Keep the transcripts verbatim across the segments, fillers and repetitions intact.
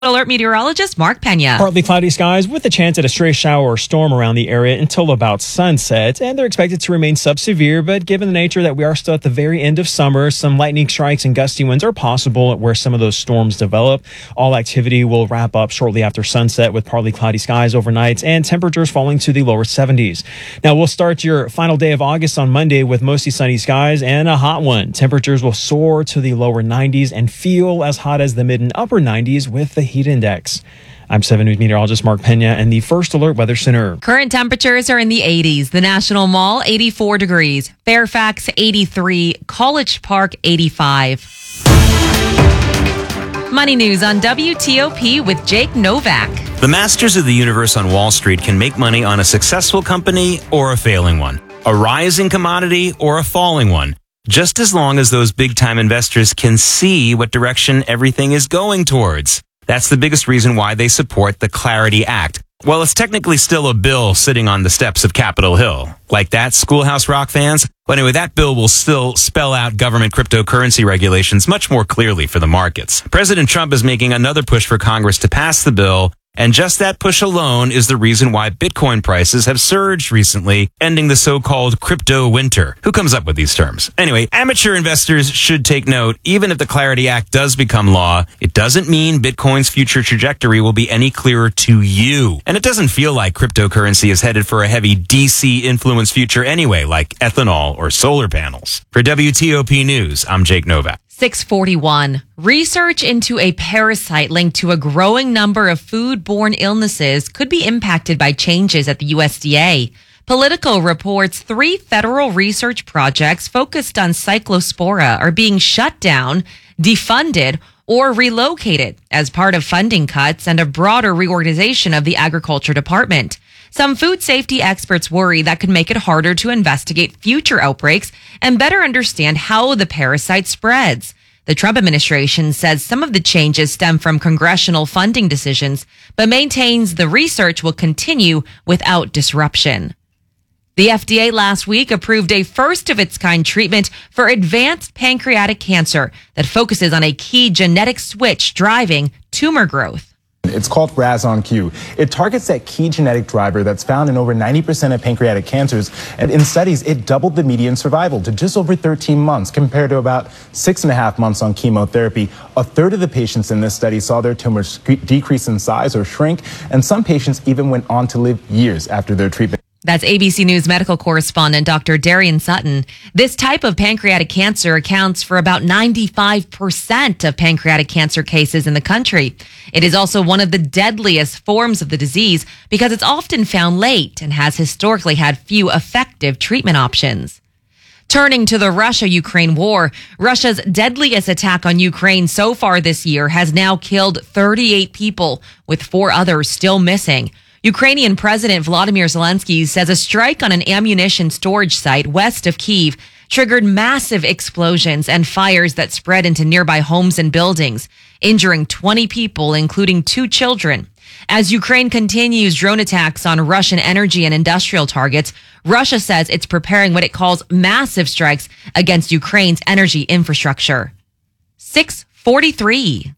Alert meteorologist Mark Pena. Partly cloudy skies with a chance at a stray shower or storm around the area until about sunset, and they're expected to remain sub-severe, but given the nature that we are still at the very end of summer, some lightning strikes and gusty winds are possible where some of those storms develop. All activity will wrap up shortly after sunset with partly cloudy skies overnight and temperatures falling to the lower seventies. Now, we'll start your final day of August on Monday with mostly sunny skies and a hot one. Temperatures will soar to the lower nineties and feel as hot as the mid and upper nineties with the heat index. I'm seven News meteorologist Mark Pena and the First Alert Weather Center. Current temperatures are in the eighties. The National Mall, eighty-four degrees. Fairfax, eighty-three. College Park, eighty-five. Money News on W T O P with Jake Novak. The masters of the universe on Wall Street can make money on a successful company or a failing one, a rising commodity or a falling one, just as long as those big-time investors can see what direction everything is going towards. That's the biggest reason why they support the Clarity Act. Well, it's technically still a bill sitting on the steps of Capitol Hill. Like that, Schoolhouse Rock fans? Well, anyway, that bill will still spell out government cryptocurrency regulations much more clearly for the markets. President Trump is making another push for Congress to pass the bill, and just that push alone is the reason why Bitcoin prices have surged recently, ending the so-called crypto winter. Who comes up with these terms? Anyway, amateur investors should take note, even if the Clarity Act does become law, it doesn't mean Bitcoin's future trajectory will be any clearer to you. And it doesn't feel like cryptocurrency is headed for a heavy D C-influenced future anyway, like ethanol or solar panels. For W T O P News, I'm Jake Novak. six forty-one. Research into a parasite linked to a growing number of foodborne illnesses could be impacted by changes at the U S D A. Politico reports three federal research projects focused on cyclospora are being shut down, defunded, or relocated as part of funding cuts and a broader reorganization of the Agriculture Department. Some food safety experts worry that could make it harder to investigate future outbreaks and better understand how the parasite spreads. The Trump administration says some of the changes stem from congressional funding decisions, but maintains the research will continue without disruption. The F D A last week approved a first-of-its-kind treatment for advanced pancreatic cancer that focuses on a key genetic switch driving tumor growth. It's called RAS-on-Q. It targets that key genetic driver that's found in over ninety percent of pancreatic cancers. And in studies, it doubled the median survival to just over thirteen months compared to about six and a half months on chemotherapy. A third of the patients in this study saw their tumors decrease in size or shrink, and some patients even went on to live years after their treatment. That's A B C News medical correspondent Doctor Darian Sutton. This type of pancreatic cancer accounts for about ninety-five percent of pancreatic cancer cases in the country. It is also one of the deadliest forms of the disease because it's often found late and has historically had few effective treatment options. Turning to the Russia-Ukraine war, Russia's deadliest attack on Ukraine so far this year has now killed thirty-eight people, with four others still missing. Ukrainian President Volodymyr Zelensky says a strike on an ammunition storage site west of Kyiv triggered massive explosions and fires that spread into nearby homes and buildings, injuring twenty people, including two children. As Ukraine continues drone attacks on Russian energy and industrial targets, Russia says it's preparing what it calls massive strikes against Ukraine's energy infrastructure. six forty-three.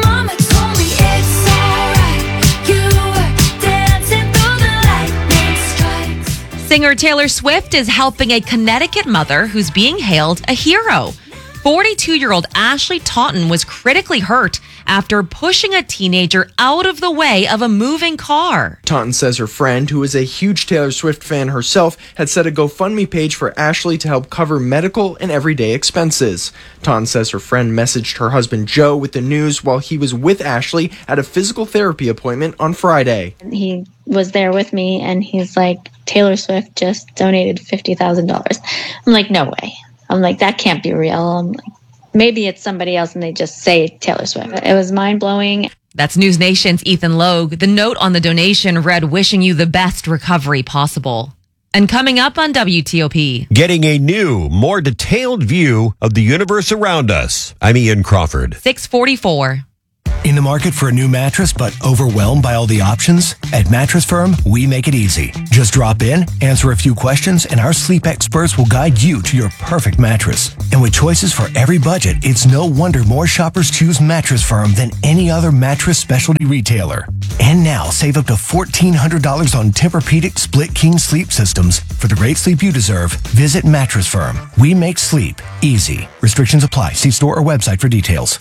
Singer Taylor Swift is helping a Connecticut mother who's being hailed a hero. forty-two-year-old Ashley Taunton was critically hurt after pushing a teenager out of the way of a moving car. Taunton says her friend, who is a huge Taylor Swift fan herself, had set a GoFundMe page for Ashley to help cover medical and everyday expenses. Taunton says her friend messaged her husband Joe with the news while he was with Ashley at a physical therapy appointment on Friday. He was there with me and he's like, Taylor Swift just donated fifty thousand dollars. I'm like, no way. I'm like, that can't be real. I'm like, maybe it's somebody else and they just say Taylor Swift. It was mind-blowing. That's News Nation's Ethan Logue. The note on the donation read, wishing you the best recovery possible. And coming up on W T O P. Getting a new, more detailed view of the universe around us. I'm Ian Crawford. six forty-four. In the market for a new mattress but overwhelmed by all the options? At Mattress Firm, we make it easy. Just drop in, answer a few questions, and our sleep experts will guide you to your perfect mattress. And with choices for every budget, it's no wonder more shoppers choose Mattress Firm than any other mattress specialty retailer. And now, save up to fourteen hundred dollars on Tempur-Pedic Split King sleep systems. For the great sleep you deserve, visit Mattress Firm. We make sleep easy. Restrictions apply. See store or website for details.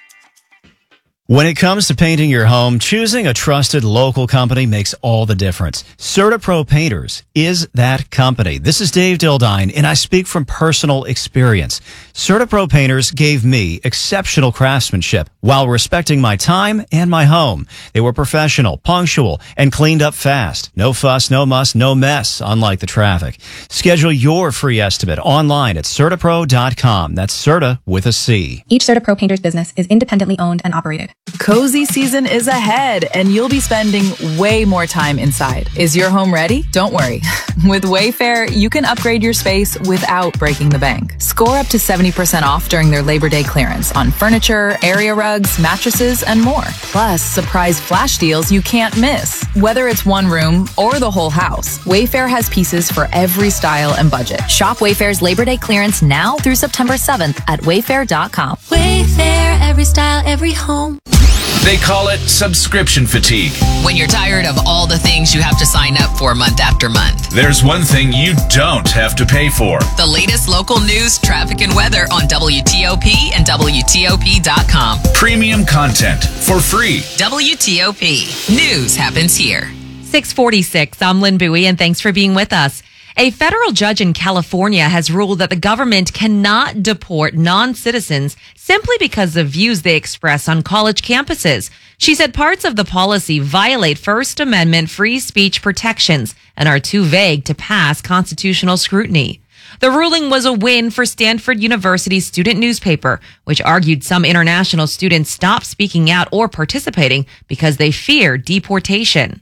When it comes to painting your home, choosing a trusted local company makes all the difference. CertaPro Painters is that company. This is Dave Dildine, and I speak from personal experience. CertaPro Painters gave me exceptional craftsmanship while respecting my time and my home. They were professional, punctual, and cleaned up fast. No fuss, no muss, no mess, unlike the traffic. Schedule your free estimate online at CertaPro dot com. That's Certa with a C. Each CertaPro Painters business is independently owned and operated. Cozy season is ahead, and you'll be spending way more time inside. Is your home ready? Don't worry. With Wayfair, you can upgrade your space without breaking the bank. Score up to seventy percent off during their Labor Day clearance on furniture, area rugs, mattresses, and more. Plus, surprise flash deals you can't miss. Whether it's one room or the whole house, Wayfair has pieces for every style and budget. Shop Wayfair's Labor Day clearance now through September seventh at wayfair dot com. Wayfair, every style, every home. They call it subscription fatigue. When you're tired of all the things you have to sign up for month after month. There's one thing you don't have to pay for. The latest local news, traffic, and weather on W T O P and W T O P dot com. Premium content for free. W T O P. News happens here. six forty-six, I'm Lynn Bowie, and thanks for being with us. A federal judge in California has ruled that the government cannot deport non-citizens simply because of views they express on college campuses. She said parts of the policy violate First Amendment free speech protections and are too vague to pass constitutional scrutiny. The ruling was a win for Stanford University's student newspaper, which argued some international students stopped speaking out or participating because they fear deportation.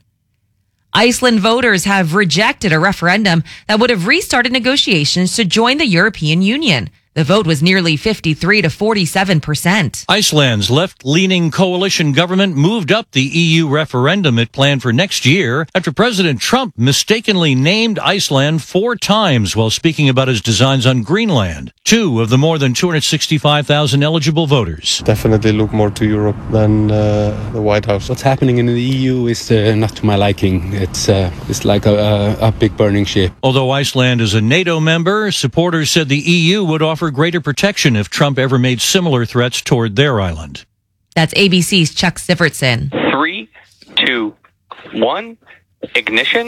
Iceland voters have rejected a referendum that would have restarted negotiations to join the European Union. The vote was nearly fifty-three to forty-seven percent. Iceland's left-leaning coalition government moved up the E U referendum it planned for next year after President Trump mistakenly named Iceland four times while speaking about his designs on Greenland. Two of the more than two hundred sixty-five thousand eligible voters. Definitely look more to Europe than uh, the White House. What's happening in the E U is uh, not to my liking. It's uh, it's like a, a, a big burning ship. Although Iceland is a NATO member, supporters said the E U would offer greater protection if Trump ever made similar threats toward their island. That's A B C's Chuck Sivertson. Three, two, one, ignition,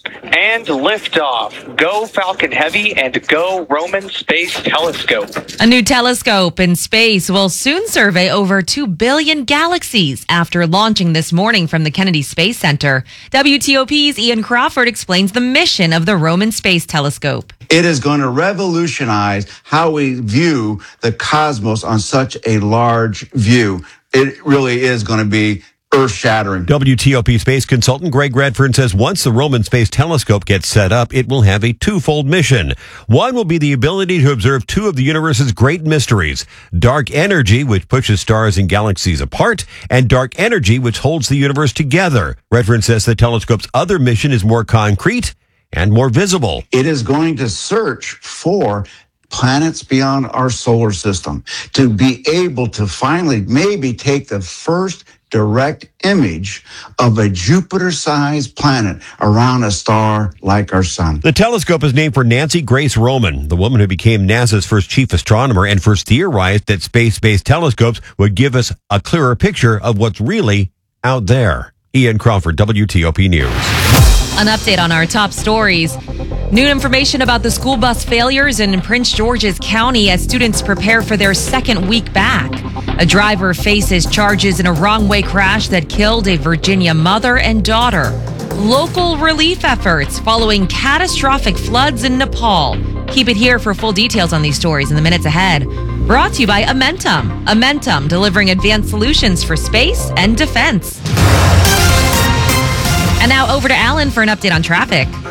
and liftoff. Go Falcon Heavy and go Roman Space Telescope. A new telescope in space will soon survey over two billion galaxies after launching this morning from the Kennedy Space Center. W T O P's Ian Crawford explains the mission of the Roman Space Telescope. It is going to revolutionize how we view the cosmos on such a large view. It really is going to be earth-shattering. W T O P space consultant Greg Redfern says once the Roman Space Telescope gets set up, it will have a twofold mission. One will be the ability to observe two of the universe's great mysteries, dark energy, which pushes stars and galaxies apart, and dark energy, which holds the universe together. Redfern says the telescope's other mission is more concrete and more visible. It is going to search for planets beyond our solar system to be able to finally maybe take the first direct image of a Jupiter-sized planet around a star like our sun. The telescope is named for Nancy Grace Roman, the woman who became NASA's first chief astronomer and first theorized that space-based telescopes would give us a clearer picture of what's really out there. Ian Crawford, W T O P News. An update on our top stories. New information about the school bus failures in Prince George's County as students prepare for their second week back. A driver faces charges in a wrong-way crash that killed a Virginia mother and daughter. Local relief efforts following catastrophic floods in Nepal. Keep it here for full details on these stories in the minutes ahead. Brought to you by Amentum. Amentum, delivering advanced solutions for space and defense. And now over to Alan for an update on traffic.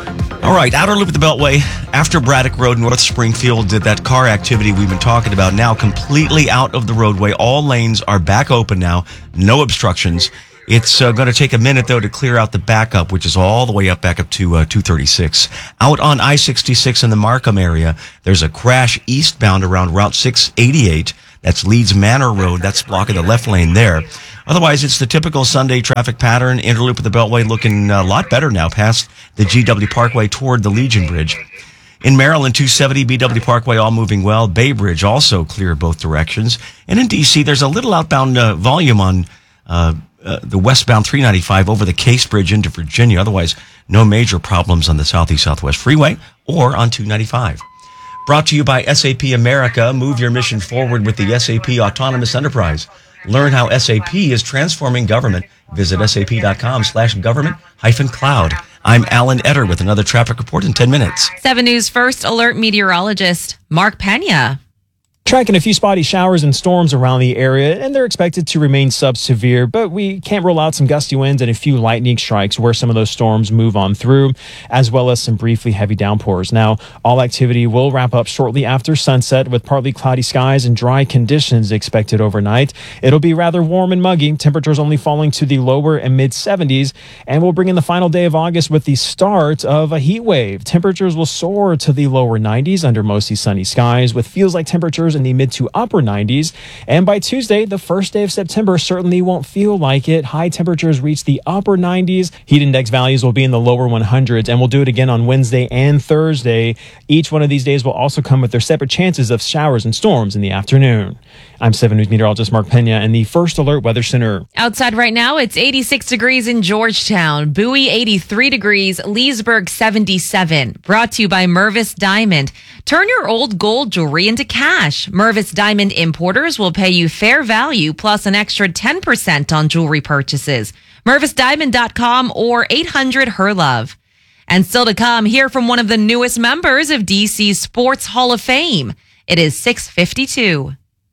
All right, outer loop of the Beltway after Braddock Road, North Springfield, did that car activity we've been talking about, now completely out of the roadway. All lanes are back open now, no obstructions. It's uh, going to take a minute, though, to clear out the backup, which is all the way up back up to uh, two thirty-six. Out on I sixty-six in the Markham area, there's a crash eastbound around Route six eighty-eight. That's Leeds Manor Road. That's blocking the left lane there. Otherwise, it's the typical Sunday traffic pattern. Interloop of the Beltway looking a lot better now past the G W Parkway toward the Legion Bridge. In Maryland, two seventy B W Parkway all moving well. Bay Bridge also clear both directions. And in D C, there's a little outbound uh, volume on uh, uh, the westbound three ninety-five over the Case Bridge into Virginia. Otherwise, no major problems on the Southeast Southwest Freeway or on two ninety-five. Brought to you by S A P America. Move your mission forward with the S A P Autonomous Enterprise. Learn how S A P is transforming government. Visit sap.com slash government hyphen cloud. I'm Alan Etter with another traffic report in ten minutes. seven News First Alert meteorologist Mark Pena. Tracking a few spotty showers and storms around the area, and they're expected to remain sub-severe, but we can't rule out some gusty winds and a few lightning strikes where some of those storms move on through, as well as some briefly heavy downpours. Now, all activity will wrap up shortly after sunset with partly cloudy skies and dry conditions expected overnight. It'll be rather warm and muggy, temperatures only falling to the lower and mid seventies, and we'll bring in the final day of August with the start of a heat wave. Temperatures will soar to the lower nineties under mostly sunny skies, with feels like temperatures in the mid to upper nineties. And by Tuesday, the first day of September, certainly won't feel like it. High temperatures reach the upper nineties. Heat index values will be in the lower hundreds, and we'll do it again on Wednesday and Thursday. Each one of these days will also come with their separate chances of showers and storms in the afternoon. I'm seven News meteorologist Mark Pena in the First Alert Weather Center. Outside right now, it's eighty-six degrees in Georgetown, Bowie eighty-three degrees, Leesburg seventy-seven. Brought to you by Mervis Diamond. Turn your old gold jewelry into cash. Mervis Diamond importers will pay you fair value plus an extra ten percent on jewelry purchases. Mervis Diamond dot com or eight hundred H E R Love. And still to come, hear from one of the newest members of D C's Sports Hall of Fame. It is six fifty-two.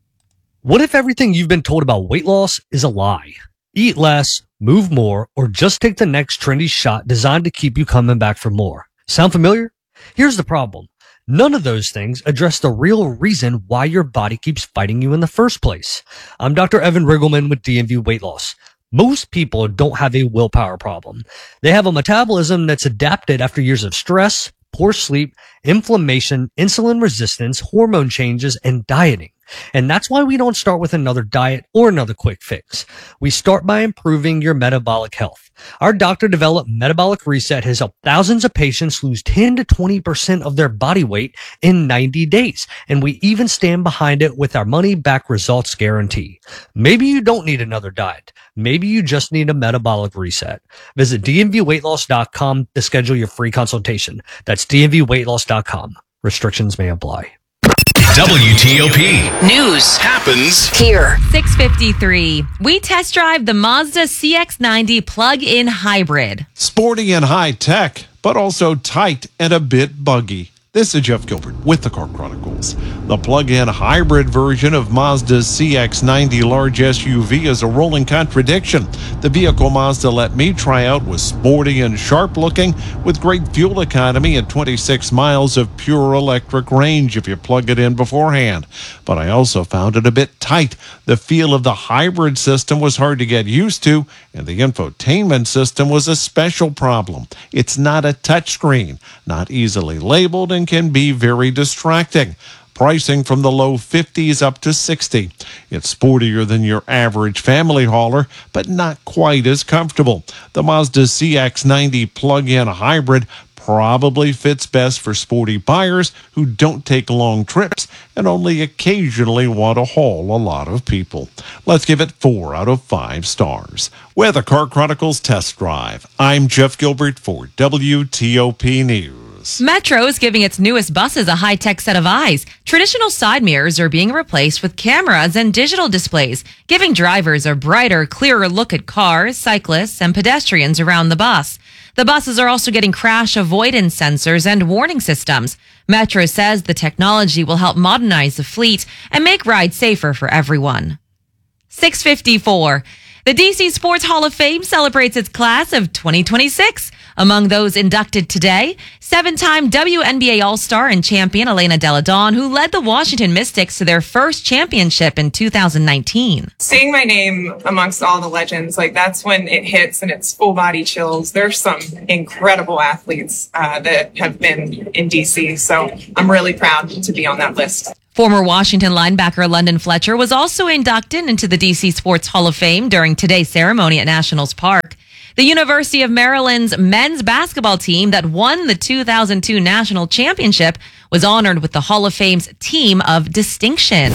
What if everything you've been told about weight loss is a lie? Eat less, move more, or just take the next trendy shot designed to keep you coming back for more. Sound familiar? Here's the problem. None of those things address the real reason why your body keeps fighting you in the first place. I'm Doctor Evan Riggleman with D M V Weight Loss. Most people don't have a willpower problem. They have a metabolism that's adapted after years of stress, poor sleep, inflammation, insulin resistance, hormone changes, and dieting. And that's why we don't start with another diet or another quick fix. We start by improving your metabolic health. Our doctor developed Metabolic Reset has helped thousands of patients lose ten to twenty percent of their body weight in ninety days. And we even stand behind it with our money back results guarantee. Maybe you don't need another diet. Maybe you just need a metabolic reset. Visit D M V weight loss dot com to schedule your free consultation. That's D M V weight loss dot com. Restrictions may apply. W T O P News happens here. six fifty-three. We test drive the Mazda C X ninety plug-in hybrid. Sporty and high tech, but also tight and a bit buggy. This is Jeff Gilbert with the Car Chronicles. The plug-in hybrid version of Mazda's C X ninety large S U V is a rolling contradiction. The vehicle Mazda let me try out was sporty and sharp-looking with great fuel economy and twenty-six miles of pure electric range if you plug it in beforehand. But I also found it a bit tight. The feel of the hybrid system was hard to get used to, and the infotainment system was a special problem. It's not a touchscreen, not easily labeled, and can be very distracting. Pricing from the low fifties up to sixty. It's sportier than your average family hauler, but not quite as comfortable. The Mazda C X ninety plug-in hybrid probably fits best for sporty buyers who don't take long trips and only occasionally want to haul a lot of people. Let's give it four out of five stars. With a Car Chronicles test drive, I'm Jeff Gilbert for W T O P News. Metro is giving its newest buses a high-tech set of eyes. Traditional side mirrors are being replaced with cameras and digital displays, giving drivers a brighter, clearer look at cars, cyclists, and pedestrians around the bus. The buses are also getting crash avoidance sensors and warning systems. Metro says the technology will help modernize the fleet and make rides safer for everyone. six fifty-four. The D C Sports Hall of Fame celebrates its class of twenty twenty-six. Among those inducted today, seven-time W N B A All-Star and champion Elena Delle Donne, who led the Washington Mystics to their first championship in two thousand nineteen. Seeing my name amongst all the legends, like that's when it hits and it's full body chills. There's some incredible athletes uh, that have been in D C, so I'm really proud to be on that list. Former Washington linebacker London Fletcher was also inducted into the D C Sports Hall of Fame during today's ceremony at Nationals Park. The University of Maryland's men's basketball team that won the two thousand two national championship was honored with the Hall of Fame's Team of Distinction.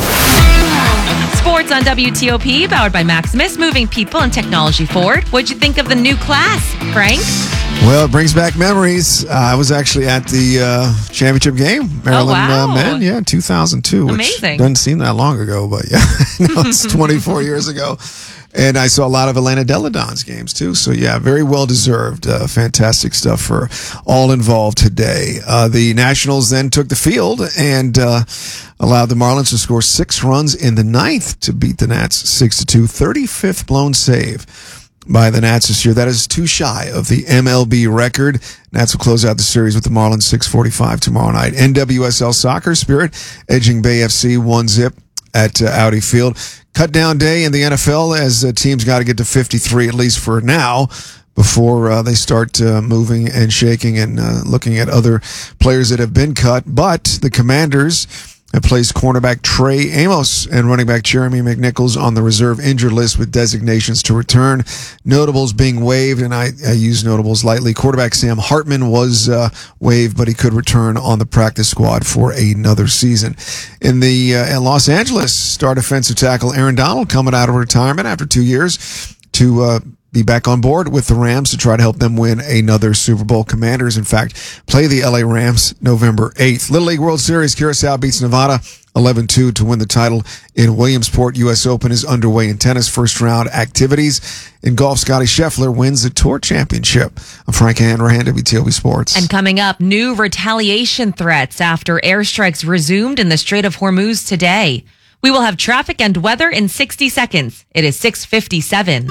Sports on W T O P, powered by Maximus, moving people and technology forward. What'd you think of the new class, Frank? Well, it brings back memories. Uh, I was actually at the uh, championship game, Maryland oh, wow. uh, men, yeah, two thousand two, which Amazing. Doesn't seem that long ago, but yeah, no, it's twenty-four years ago. And I saw a lot of Elena Delle Donne's games, too. So, yeah, very well-deserved. Uh, fantastic stuff for all involved today. Uh, the Nationals then took the field and uh, allowed the Marlins to score six runs in the ninth to beat the Nats six to two. thirty-fifth blown save by the Nats this year. That is too shy of the M L B record. Nats will close out the series with the Marlins six forty-five tomorrow night. N W S L Soccer Spirit edging Bay F C one zip at uh, Audi Field. Cut down day in the N F L as uh, teams got to get to fifty-three, at least for now, before uh, they start uh, moving and shaking and uh, looking at other players that have been cut. But the Commanders have placed cornerback Trey Amos and running back Jeremy McNichols on the reserve injured list with designations to return. Notables being waived, and I, I use notables lightly. Quarterback Sam Hartman was uh, waived, but he could return on the practice squad for another season. In the uh, in Los Angeles, star defensive tackle Aaron Donald coming out of retirement after two years to uh, be back on board with the Rams to try to help them win another Super Bowl. Commanders, in fact, play the L A Rams November eighth. Little League World Series, Curacao beats Nevada eleven two to win the title in Williamsport. U S Open is underway in tennis. First round activities. In golf, Scotty Scheffler wins the Tour Championship. I'm Frank Hanrahan, W T O P Sports. And coming up, new retaliation threats after airstrikes resumed in the Strait of Hormuz today. We will have traffic and weather in sixty seconds. It is six fifty-seven.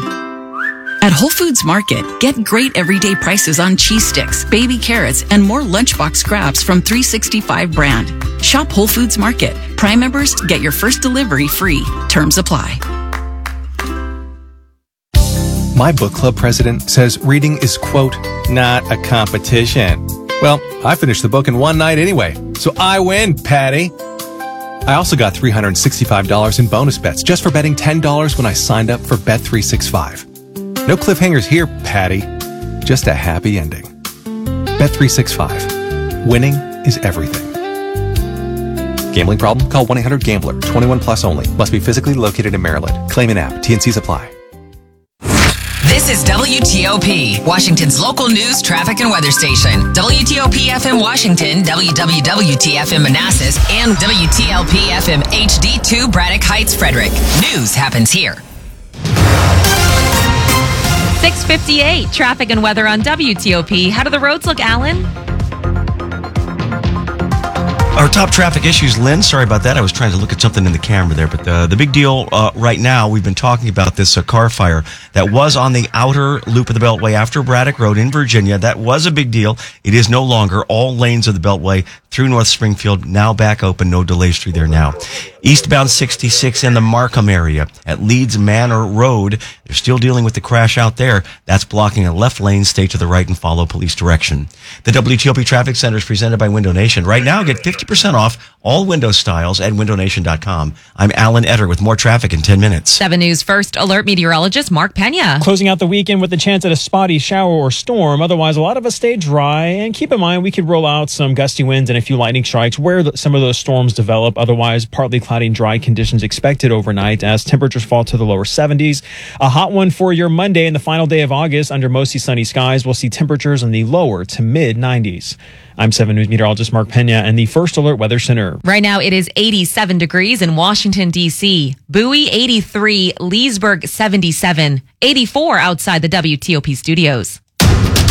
At Whole Foods Market, get great everyday prices on cheese sticks, baby carrots, and more lunchbox scraps from three sixty-five brand. Shop Whole Foods Market. Prime members get your first delivery free. Terms apply. My book club president says reading is, quote, not a competition. Well, I finished the book in one night anyway, so I win, Patty. I also got three hundred sixty-five dollars in bonus bets just for betting ten dollars when I signed up for Bet three sixty-five. No cliffhangers here, Patty. Just a happy ending. Bet three sixty-five. Winning is everything. Gambling problem? Call one eight hundred gambler. twenty-one plus only. Must be physically located in Maryland. Claim in app. T N Cs apply. This is W T O P, Washington's local news, traffic, and weather station. W T O P F M Washington, W W W T F M Manassas, and W T L P F M H D two Braddock Heights, Frederick. News happens here. six fifty-eight, traffic and weather on W T O P. How do the roads look, Alan? Our top traffic issues, Lynn, sorry about that. I was trying to look at something in the camera there. But the, the big deal uh, right now, we've been talking about this uh, car fire that was on the outer loop of the Beltway after Braddock Road in Virginia. That was a big deal. It is no longer. All lanes of the Beltway through North Springfield now back open. No delays through there now. Eastbound sixty-six in the Markham area at Leeds Manor Road. They're still dealing with the crash out there. That's blocking a left lane. Stay to the right and follow police direction. The W T O P Traffic Center is presented by Window Nation. Right now, get fifty percent off all window styles at window nation dot com. I'm Alan Etter with more traffic in ten minutes. seven News First Alert meteorologist Mark Pena. Closing out the weekend with a chance at a spotty shower or storm. Otherwise, a lot of us stay dry. And keep in mind, we could roll out some gusty winds and a few lightning strikes where the, some of those storms develop. Otherwise, partly cloudy and dry conditions expected overnight as temperatures fall to the lower seventies. A hot one for your Monday and the final day of August under mostly sunny skies. We'll see temperatures in the lower to mid nineties. I'm seven News meteorologist Mark Pena and the First Alert Weather Center. Right now it is eighty-seven degrees in Washington, D C. Bowie, eighty-three. Leesburg, seventy-seven. eighty-four outside the W T O P studios.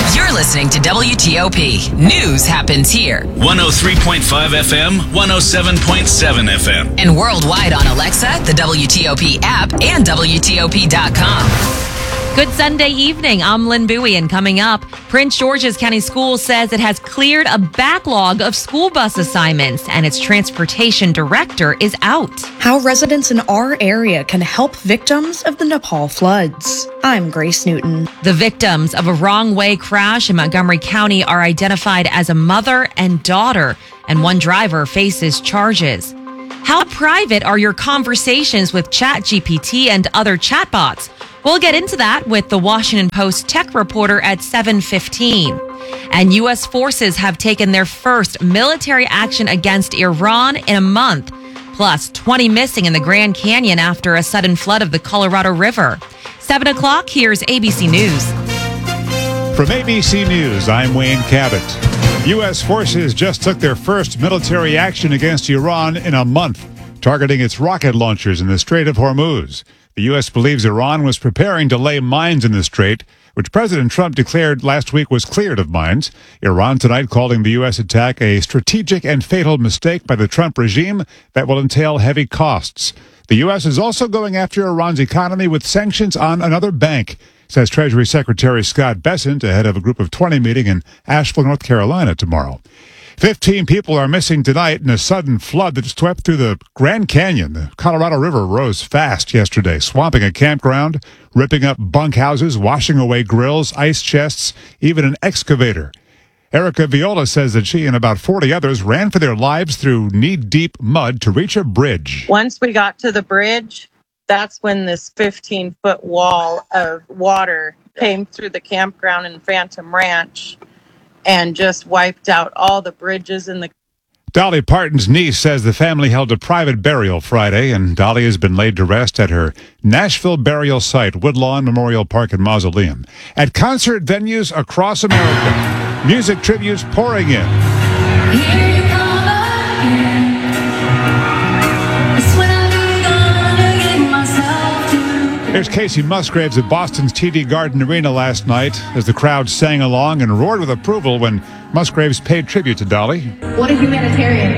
You're listening to W T O P. News happens here. one oh three point five F M, one oh seven point seven F M. And worldwide on Alexa, the W T O P app, and W T O P dot com. Good Sunday evening. I'm Lynn Bowie, and coming up, Prince George's County Schools says it has cleared a backlog of school bus assignments, and its transportation director is out. How residents in our area can help victims of the Nepal floods. I'm Grace Newton. The victims of a wrong-way crash in Montgomery County are identified as a mother and daughter, and one driver faces charges. How private are your conversations with ChatGPT and other chatbots? We'll get into that with the Washington Post tech reporter at seven fifteen. And U S forces have taken their first military action against Iran in a month. Plus, twenty missing in the Grand Canyon after a sudden flood of the Colorado River. seven o'clock, here's A B C News. From A B C News, I'm Wayne Cabot. U S forces just took their first military action against Iran in a month, targeting its rocket launchers in the Strait of Hormuz. The U S believes Iran was preparing to lay mines in the strait, which President Trump declared last week was cleared of mines. Iran tonight calling the U S attack a strategic and fatal mistake by the Trump regime that will entail heavy costs. The U S is also going after Iran's economy with sanctions on another bank, says Treasury Secretary Scott Bessent ahead of a group of twenty meeting in Asheville, North Carolina tomorrow. Fifteen people are missing tonight in a sudden flood that swept through the Grand Canyon. The Colorado River rose fast yesterday, swamping a campground, ripping up bunkhouses, washing away grills, ice chests, even an excavator. Erica Viola says that she and about forty others ran for their lives through knee-deep mud to reach a bridge. Once we got to the bridge, that's when this fifteen-foot wall of water came through the campground in Phantom Ranch and just wiped out all the bridges in the... Dolly Parton's niece says the family held a private burial Friday, and Dolly has been laid to rest at her Nashville burial site, Woodlawn Memorial Park and Mausoleum. At concert venues across America, music tributes pouring in. Here you come again. That's when I knew gonna get myself to. Here's Casey Musgraves at Boston's T D Garden Arena last night as the crowd sang along and roared with approval when Musgraves paid tribute to Dolly. What a humanitarian.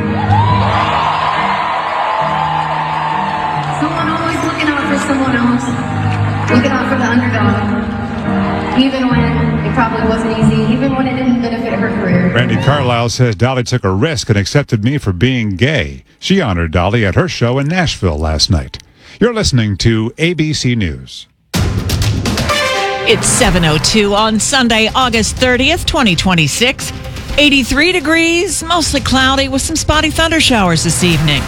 Someone always looking out for someone else, looking out for the underdog, even when it probably wasn't easy, even when it didn't benefit her career. Randy Carlisle says Dolly took a risk and accepted me for being gay. She honored Dolly at her show in Nashville last night. You're listening to A B C News. It's seven oh two on Sunday, August thirtieth, twenty twenty-six. eighty-three degrees, mostly cloudy with some spotty thunder showers this evening.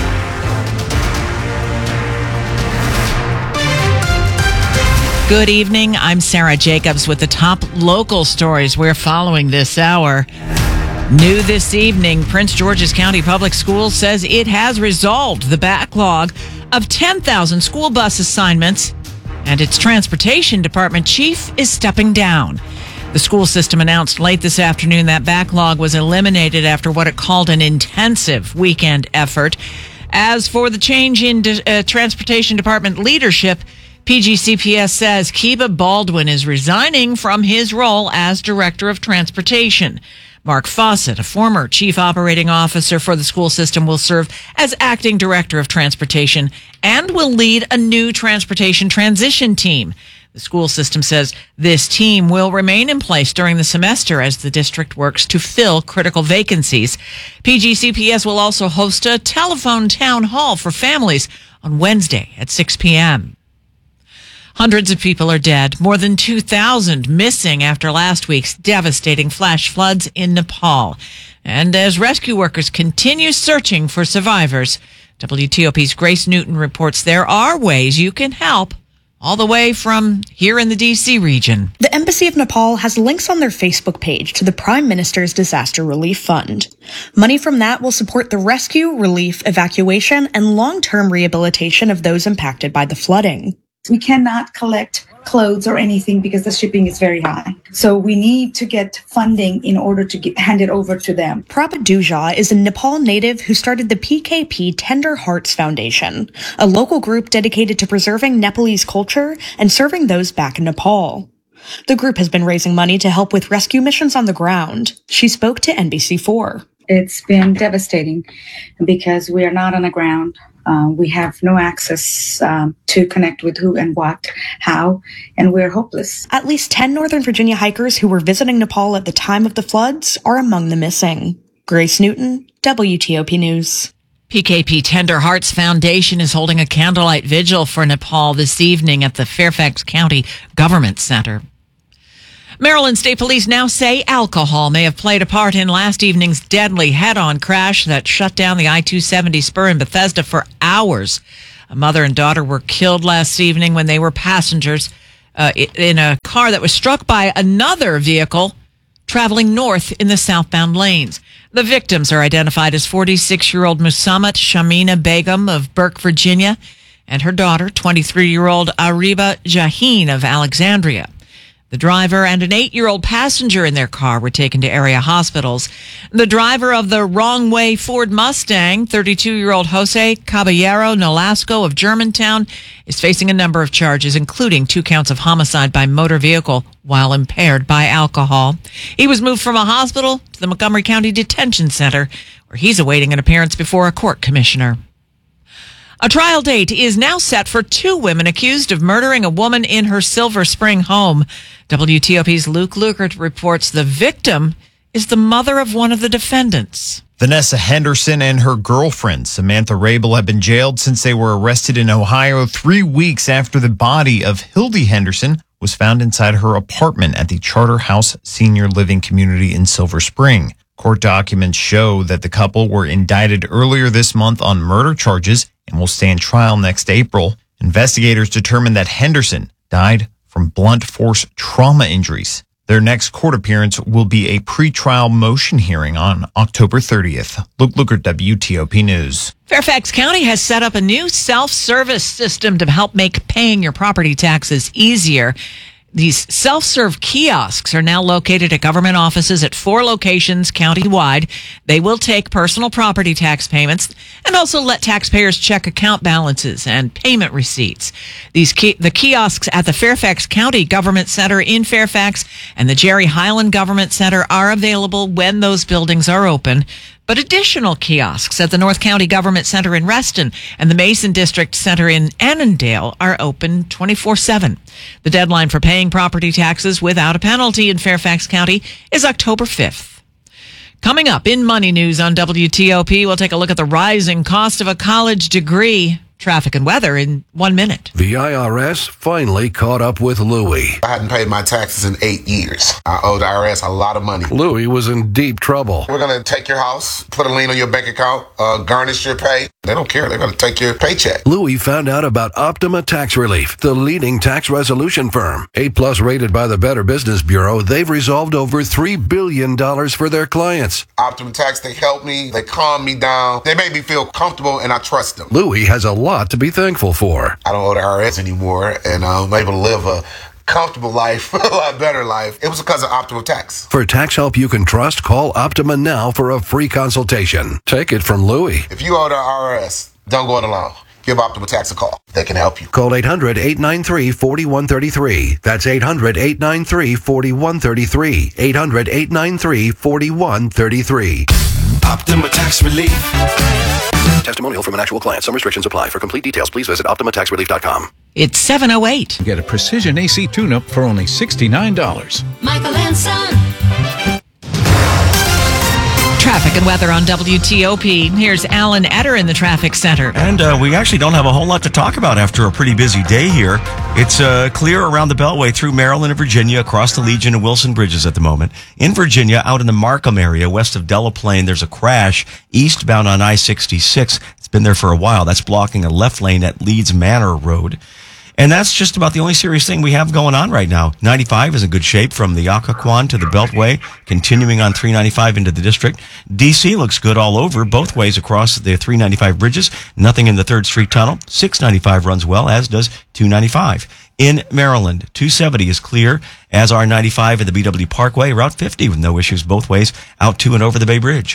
Good evening. I'm Sarah Jacobs with the top local stories we're following this hour. New this evening, Prince George's County Public Schools says it has resolved the backlog of ten thousand school bus assignments, and its transportation department chief is stepping down. The school system announced late this afternoon that backlog was eliminated after what it called an intensive weekend effort. As for the change in uh, transportation department leadership, P G C P S says Kiba Baldwin is resigning from his role as director of transportation. Mark Fawcett, a former chief operating officer for the school system, will serve as acting director of transportation and will lead a new transportation transition team. The school system says this team will remain in place during the semester as the district works to fill critical vacancies. P G C P S will also host a telephone town hall for families on Wednesday at six p.m. Hundreds of people are dead, more than two thousand missing after last week's devastating flash floods in Nepal. And as rescue workers continue searching for survivors, W T O P's Grace Newton reports there are ways you can help, all the way from here in the D C region. The Embassy of Nepal has links on their Facebook page to the Prime Minister's Disaster Relief Fund. Money from that will support the rescue, relief, evacuation, and long-term rehabilitation of those impacted by the flooding. We cannot collect clothes or anything because the shipping is very high. So we need to get funding in order to get, hand it over to them. Prabhat Duja is a Nepal native who started the P K P Tender Hearts Foundation, a local group dedicated to preserving Nepalese culture and serving those back in Nepal. The group has been raising money to help with rescue missions on the ground. She spoke to N B C four. It's been devastating because we are not on the ground. Uh, we have no access um, to connect with who and what, how, and we're hopeless. At least ten Northern Virginia hikers who were visiting Nepal at the time of the floods are among the missing. Grace Newton, W T O P News. P K P Tender Hearts Foundation is holding a candlelight vigil for Nepal this evening at the Fairfax County Government Center. Maryland State Police now say alcohol may have played a part in last evening's deadly head-on crash that shut down the I two seventy spur in Bethesda for hours. A mother and daughter were killed last evening when they were passengers uh, in a car that was struck by another vehicle traveling north in the southbound lanes. The victims are identified as forty-six-year-old Musammat Shamina Begum of Burke, Virginia, and her daughter, twenty-three-year-old Ariba Jaheen of Alexandria. The driver and an eight-year-old passenger in their car were taken to area hospitals. The driver of the wrong-way Ford Mustang, thirty-two-year-old Jose Caballero Nolasco of Germantown, is facing a number of charges, including two counts of homicide by motor vehicle while impaired by alcohol. He was moved from a hospital to the Montgomery County Detention Center, where he's awaiting an appearance before a court commissioner. A trial date is now set for two women accused of murdering a woman in her Silver Spring home. W T O P's Luke Lukert reports the victim is the mother of one of the defendants. Vanessa Henderson and her girlfriend, Samantha Rabel, have been jailed since they were arrested in Ohio three weeks after the body of Hildy Henderson was found inside her apartment at the Charter House Senior Living Community in Silver Spring. Court documents show that the couple were indicted earlier this month on murder charges and will stand trial next April. Investigators determined that Henderson died from blunt force trauma injuries. Their next court appearance will be a pretrial motion hearing on October thirtieth. Luke Lukert, W T O P News. Fairfax County has set up a new self-service system to help make paying your property taxes easier. These self-serve kiosks are now located at government offices at four locations county-wide. They will take personal property tax payments and also let taxpayers check account balances and payment receipts. These ki- the kiosks at the Fairfax County Government Center in Fairfax and the Jerry Highland Government Center are available when those buildings are open. But additional kiosks at the North County Government Center in Reston and the Mason District Center in Annandale are open twenty-four seven. The deadline for paying property taxes without a penalty in Fairfax County is October fifth. Coming up in Money News on W T O P, we'll take a look at the rising cost of a college degree. Traffic and weather in one minute. The I R S finally caught up with Louie. I hadn't paid my taxes in eight years. I owed the I R S a lot of money. Louie was in deep trouble. We're going to take your house, put a lien on your bank account, uh, garnish your pay. They don't care. They're going to take your paycheck. Louie found out about Optima Tax Relief, the leading tax resolution firm. A-plus rated by the Better Business Bureau, they've resolved over three billion dollars for their clients. Optima Tax, they help me. They calm me down. They make me feel comfortable, and I trust them. Louie has a lot to be thankful for. I don't owe the I R S anymore, and I'm able to live a comfortable life, a lot better life. It was because of Optima Tax. For tax help you can trust, call Optima now for a free consultation. Take it from Louie. If you owe the I R S, don't go it alone. Give Optima Tax a call. They can help you. Call eight hundred, eight nine three, four one three three. That's eight hundred, eight nine three, four one three three. eight hundred, eight nine three, four one three three. Optima Tax Relief. Testimonial from an actual client. Some restrictions apply. For complete details, please visit optima tax relief dot com. It's seven oh eight. Get a precision A C tune-up for only sixty-nine dollars. Michael and Son. Traffic and weather on W T O P. Here's Alan Etter in the traffic center. And uh, we actually don't have a whole lot to talk about after a pretty busy day here. It's uh, clear around the Beltway through Maryland and Virginia, across the Legion and Wilson bridges at the moment. In Virginia, out in the Markham area, west of Delaplane, there's a crash eastbound on I sixty-six. It's been there for a while. That's blocking a left lane at Leeds Manor Road. And that's just about the only serious thing we have going on right now. ninety-five is in good shape from the Occoquan to the Beltway, continuing on three ninety-five into the district. D C looks good all over, both ways across the three ninety-five bridges. Nothing in the third Street Tunnel. six ninety-five runs well, as does two ninety-five. In Maryland, two seventy is clear, as are ninety-five at the B W Parkway. Route fifty with no issues both ways, out to and over the Bay Bridge.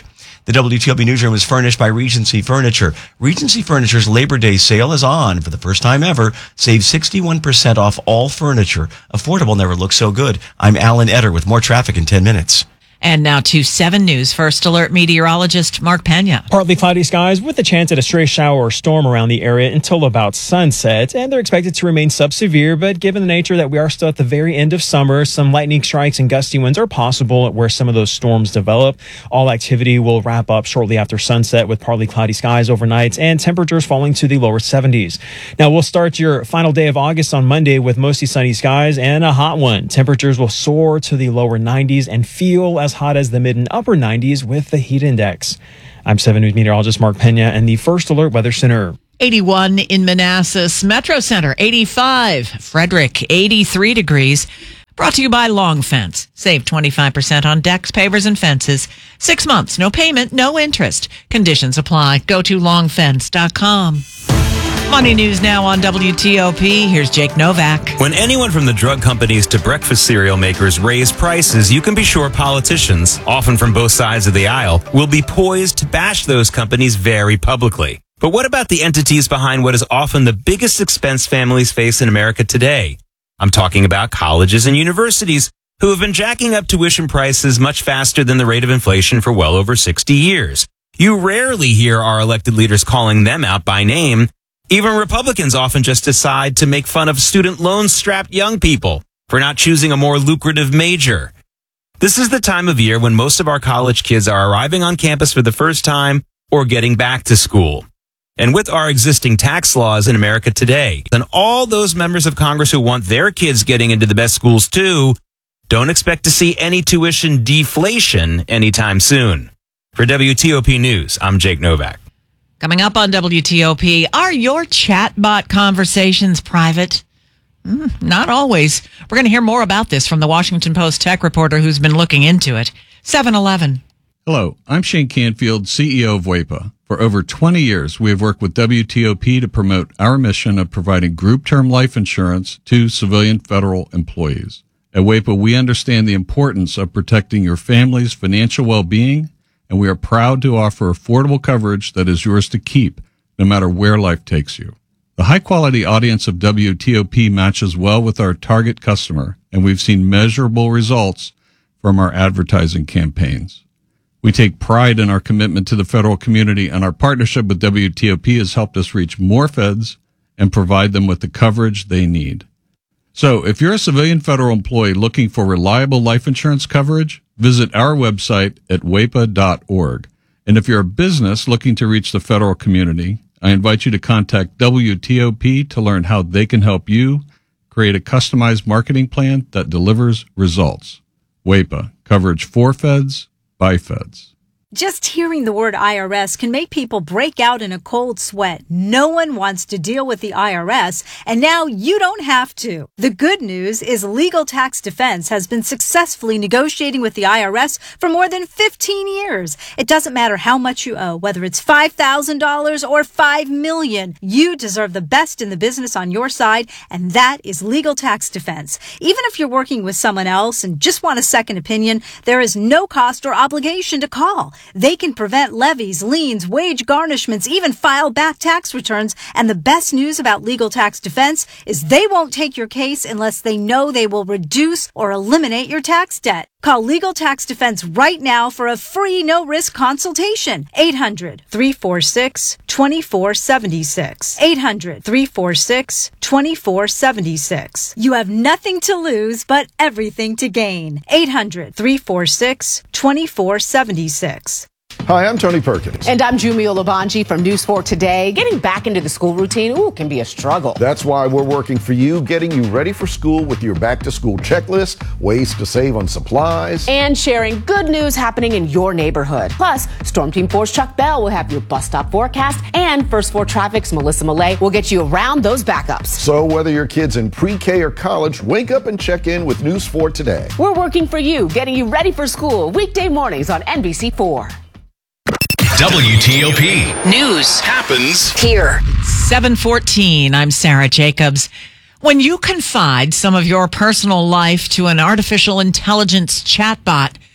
The W T O P Newsroom is furnished by Regency Furniture. Regency Furniture's Labor Day sale is on. For the first time ever, save sixty-one percent off all furniture. Affordable never looks so good. I'm Alan Etter with more traffic in ten minutes. And now to seven News First Alert meteorologist Mark Pena. Partly cloudy skies with a chance at a stray shower or storm around the area until about sunset, and they're expected to remain subsevere, but given the nature that we are still at the very end of summer, some lightning strikes and gusty winds are possible where some of those storms develop. All activity will wrap up shortly after sunset with partly cloudy skies overnight and temperatures falling to the lower seventies. Now, we'll start your final day of August on Monday with mostly sunny skies and a hot one. Temperatures will soar to the lower nineties and feel as hot as the mid and upper nineties with the heat index. I'm seven News meteorologist Mark Pena and the First Alert Weather Center. eighty-one in Manassas, Metro Center, eighty-five, Frederick, eighty-three degrees. Brought to you by Long Fence. Save twenty-five percent on decks, pavers, and fences. Six months, no payment, no interest. Conditions apply. Go to long fence dot com. Money news now on W T O P. Here's Jake Novak. When anyone from the drug companies to breakfast cereal makers raise prices, you can be sure politicians, often from both sides of the aisle, will be poised to bash those companies very publicly. But what about the entities behind what is often the biggest expense families face in America today? I'm talking about colleges and universities who have been jacking up tuition prices much faster than the rate of inflation for well over sixty years. You rarely hear our elected leaders calling them out by name. Even Republicans often just decide to make fun of student loan-strapped young people for not choosing a more lucrative major. This is the time of year when most of our college kids are arriving on campus for the first time or getting back to school. And with our existing tax laws in America today, then all those members of Congress who want their kids getting into the best schools too, don't expect to see any tuition deflation anytime soon. For W T O P News, I'm Jake Novak. Coming up on W T O P, are your chatbot conversations private? Mm, not always. We're going to hear more about this from the Washington Post tech reporter who's been looking into it. seven eleven. Hello, I'm Shane Canfield, C E O of WEPA. For over twenty years, we have worked with W T O P to promote our mission of providing group term life insurance to civilian federal employees. At WEPA, we understand the importance of protecting your family's financial well-being, and we are proud to offer affordable coverage that is yours to keep, no matter where life takes you. The high-quality audience of W T O P matches well with our target customer, and we've seen measurable results from our advertising campaigns. We take pride in our commitment to the federal community, and our partnership with W T O P has helped us reach more feds and provide them with the coverage they need. So, if you're a civilian federal employee looking for reliable life insurance coverage, visit our website at W E P A dot org. And if you're a business looking to reach the federal community, I invite you to contact W T O P to learn how they can help you create a customized marketing plan that delivers results. W E P A, coverage for feds, by feds. Just hearing the word I R S can make people break out in a cold sweat. No one wants to deal with the I R S, and now you don't have to. The good news is Legal Tax Defense has been successfully negotiating with the I R S for more than fifteen years. It doesn't matter how much you owe, whether it's five thousand dollars or five million dollars. You deserve the best in the business on your side, and that is Legal Tax Defense. Even if you're working with someone else and just want a second opinion, there is no cost or obligation to call. They can prevent levies, liens, wage garnishments, even file back tax returns. And the best news about Legal Tax Defense is they won't take your case unless they know they will reduce or eliminate your tax debt. Call Legal Tax Defense right now for a free no-risk consultation. eight hundred, three four six, two four seven six. eight hundred, three four six, two four seven six. You have nothing to lose but everything to gain. eight hundred, three four six, two four seven six. Hi, I'm Tony Perkins. And I'm Jumio Labanji from News four Today. Getting back into the school routine, ooh, can be a struggle. That's why we're working for you, getting you ready for school with your back-to-school checklist, ways to save on supplies, and sharing good news happening in your neighborhood. Plus, Storm Team four's Chuck Bell will have your bus stop forecast, and First four Traffic's Melissa Millay will get you around those backups. So whether your kid's in pre-K or college, wake up and check in with News four Today. We're working for you, getting you ready for school, weekday mornings on N B C four. W T O P News happens here. seven fourteen, I'm Sarah Jacobs. When you confide some of your personal life to an artificial intelligence chatbot,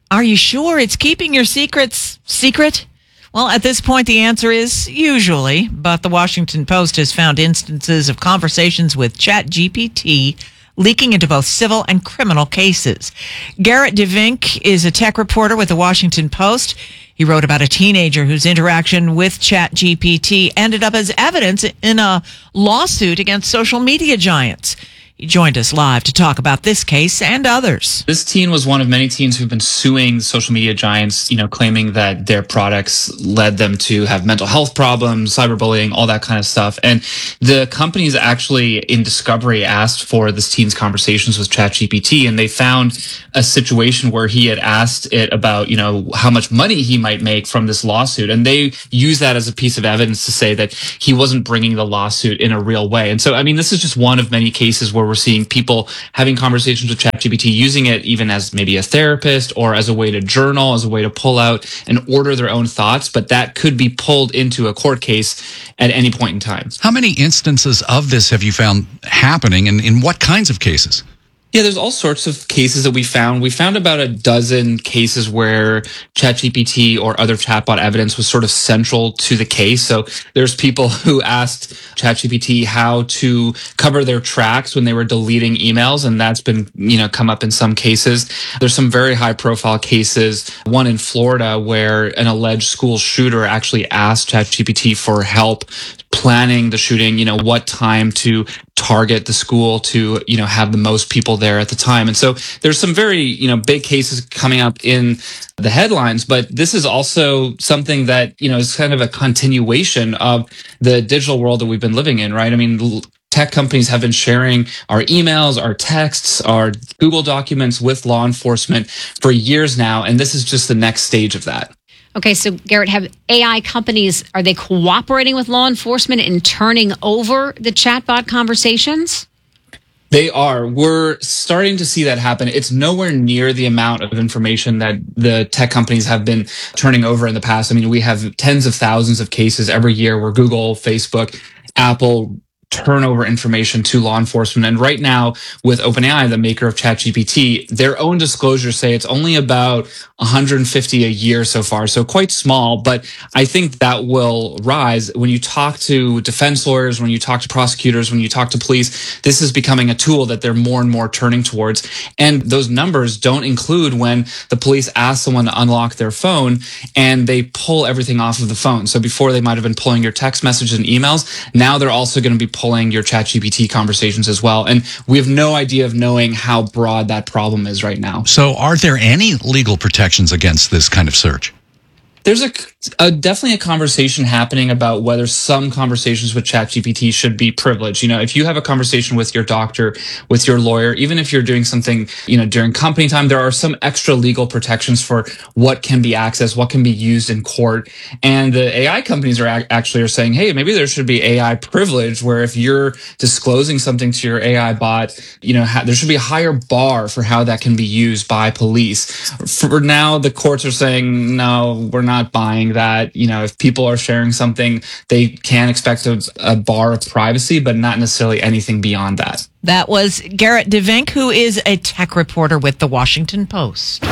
Are you sure it's keeping your secrets secret? Well, at this point, the answer is usually, but the Washington Post has found instances of conversations with ChatGPT leaking into both civil and criminal cases. Garrett DeVink is a tech reporter with the Washington Post. He wrote about a teenager whose interaction with ChatGPT ended up as evidence in a lawsuit against social media giants. He joined us live to talk about this case and others. This teen was one of many teens who've been suing social media giants, you know, claiming that their products led them to have mental health problems, cyberbullying, all that kind of stuff. And the companies actually in discovery asked for this teen's conversations with ChatGPT, and they found a situation where he had asked it about, you know, how much money he might make from this lawsuit. And they used that as a piece of evidence to say that he wasn't bringing the lawsuit in a real way. And so, I mean, this is just one of many cases where we're seeing people having conversations with ChatGPT, using it even as maybe a therapist or as a way to journal, as a way to pull out and order their own thoughts. But that could be pulled into a court case at any point in time. How many instances of this have you found happening, and in what kinds of cases? Yeah, there's all sorts of cases that we found. We found about a dozen cases where ChatGPT or other chatbot evidence was sort of central to the case. So there's people who asked ChatGPT how to cover their tracks when they were deleting emails, and that's been, you know, come up in some cases. There's some very high profile cases, one in Florida where an alleged school shooter actually asked ChatGPT for help planning the shooting, you know, what time to target the school to, you know, have the most people there at the time. And so there's some very, you know, big cases coming up in the headlines, but this is also something that, you know, is kind of a continuation of the digital world that we've been living in, right? I mean, tech companies have been sharing our emails, our texts, our Google documents with law enforcement for years now, and this is just the next stage of that. Okay, so Garrett, have A I companies, are they cooperating with law enforcement in turning over the chatbot conversations? They are. We're starting to see that happen. It's nowhere near the amount of information that the tech companies have been turning over in the past. I mean, we have tens of thousands of cases every year where Google, Facebook, Apple turn over information to law enforcement. And right now, with OpenAI, the maker of ChatGPT, their own disclosures say it's only about one hundred fifty a year so far, so quite small. But I think that will rise. When you talk to defense lawyers, when you talk to prosecutors, when you talk to police, this is becoming a tool that they're more and more turning towards. And those numbers don't include when the police ask someone to unlock their phone and they pull everything off of the phone. So before they might have been pulling your text messages and emails, now they're also going to be pulling your ChatGPT conversations as well. And we have no idea of knowing how broad that problem is right now. So are there any legal protections against this kind of search? There's a, a definitely a conversation happening about whether some conversations with ChatGPT should be privileged. You know, if you have a conversation with your doctor, with your lawyer, even if you're doing something, you know, during company time, there are some extra legal protections for what can be accessed, what can be used in court. And the A I companies are ac- actually are saying, hey, maybe there should be A I privilege, where if you're disclosing something to your A I bot, you know, ha- there should be a higher bar for how that can be used by police. For now, the courts are saying, no, we're not not buying that. You know, if people are sharing something, they can expect a, a bar of privacy, but not necessarily anything beyond that. That was Garrett DeVink, who is a tech reporter with the Washington Post.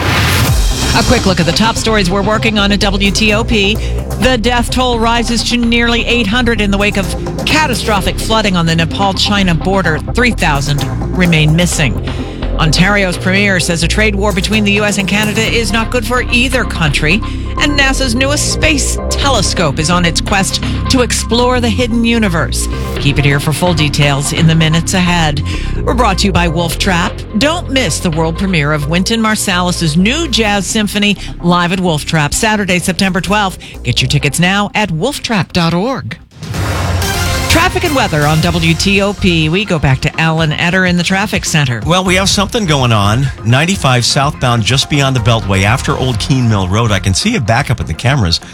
A quick look at the top stories we're working on at W T O P. The death toll rises to nearly eight hundred in the wake of catastrophic flooding on the Nepal-China border. three thousand remain missing. Ontario's premier says a trade war between the U S and Canada is not good for either country. And NASA's newest space telescope is on its quest to explore the hidden universe. Keep it here for full details in the minutes ahead. We're brought to you by Wolf Trap. Don't miss the world premiere of Wynton Marsalis' new jazz symphony live at Wolf Trap, Saturday, September twelfth. Get your tickets now at wolf trap dot org. Traffic and weather on W T O P. We go back to Alan Etter in the traffic center. Well, we have something going on. ninety-five southbound just beyond the Beltway after Old Keene Mill Road. I can see a backup at the cameras.